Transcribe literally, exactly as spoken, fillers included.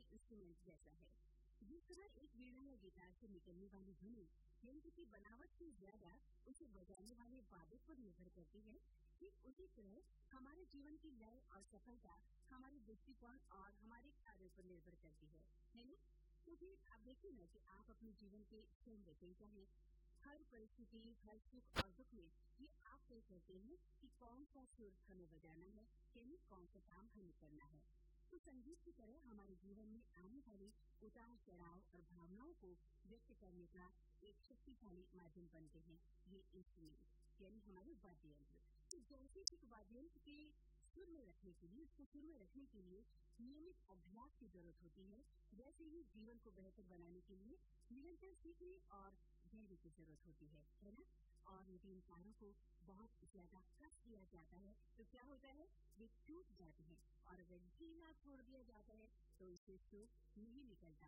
Instrument जैसा है। जिस तरह एक वीणा या गिटार से निकलने वाली ध्वनि यंत्र की बनावट से ज्यादा उसे बजाने वाले वादक पर निर्भर करती है, ठीक उसी तरह हमारे जीवन की लय और सफलता हमारे दृष्टिकोण और हमारे कार्यों पर निर्भर करती है, है ना? तो फिर आप देखिए ना कि आप अपने जीवन के स्वयं रचयिता हैं। हर परिस्थिति, हर सुख और दुख में ये आप तय करते हैं कि कौन सा सुर हमें बजाना है, यानी कौन सा काम हमें करना है। तो संगीत की तरह हमारे जीवन में आने वाले उतार चढ़ाव और भावनाओं को व्यक्त करने का एक शक्तिशाली माध्यम बनते हैं ये इंस्ट्रूमेंट, यानी हमारे वाद्य यंत्र। तो जैसे एक वाद्य यंत्र के सुर में रखने के लिए उसको सुर में रखने के लिए नियमित अभ्यास की जरूरत होती है, वैसे ही जीवन को बेहतर बनाने के लिए निरंतर सीखने और धैर्य की जरूरत होती है, है ना? और यदि इन तारों को बहुत ज्यादा कस दिया जाता है तो क्या होता है, वे टूट जाते हैं, और अगर ढीला छोड़ दिया जाता है तो इससे सुर नहीं निकलता